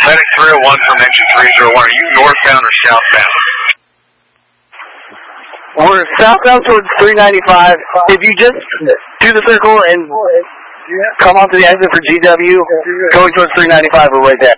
Medic 301 from engine 301. Are you northbound or southbound? We're southbound towards 395. If you just do the circle and come onto the exit for GW, going towards 395, we're right there.